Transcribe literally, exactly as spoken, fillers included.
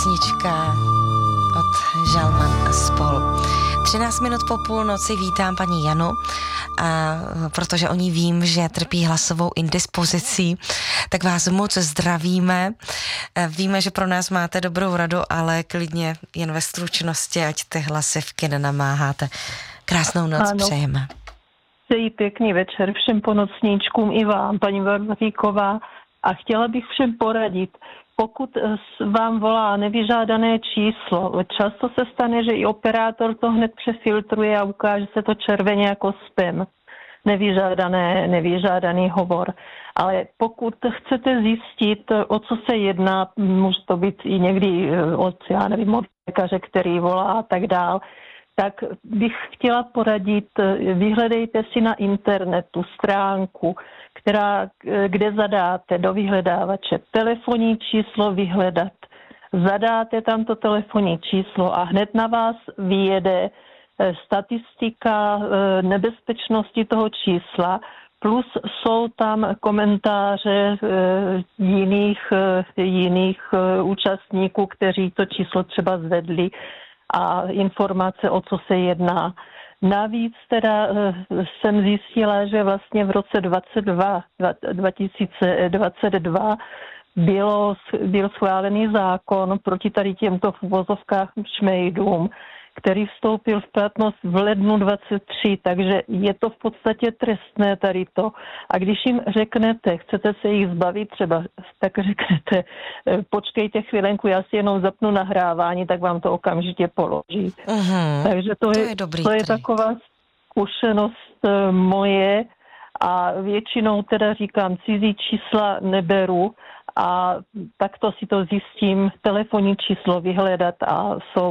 písnička od Žalman a spol. třináct minut po půlnoci vítám paní Janu, a protože o ní vím, že trpí hlasovou indispozicí, tak vás moc zdravíme. Víme, že pro nás máte dobrou radu, ale klidně jen ve stručnosti, ať ty hlasivky nenamáháte. Krásnou noc Áno. přejeme. Přeji pěkný večer všem ponocníčkům i vám, paní Barbaříková. A chtěla bych všem poradit, pokud vám volá nevyžádané číslo, často se stane, že i operátor to hned přefiltruje a ukáže se to červeně jako spam. Nevyžádané, nevyžádaný hovor. Ale pokud chcete zjistit, o co se jedná, může to být i někdy od, já nevím, od lékaře, který volá a tak dál, tak bych chtěla poradit, vyhledejte si na internetu stránku, která, kde zadáte do vyhledávače telefonní číslo vyhledat. Zadáte tam to telefonní číslo a hned na vás vyjede statistika nebezpečnosti toho čísla, plus jsou tam komentáře jiných, jiných účastníků, kteří to číslo třeba zvedli a informace, o co se jedná. Navíc teda jsem zjistila, že vlastně v roce dva tisíce dvacet dva bylo, byl schválený zákon proti tady těmto v uvozovkách šmejdům, který vstoupil v platnost v lednu dvacet tři, takže je to v podstatě trestné tady to. A když jim řeknete, chcete se jich zbavit třeba, tak řeknete, počkejte chvilenku, já si jenom zapnu nahrávání, tak vám to okamžitě položí. Uhum, takže to, to je, je dobrý to je trik. taková zkušenost moje a většinou teda říkám, cizí čísla neberu a takto si to zjistím, telefonní číslo vyhledat a jsou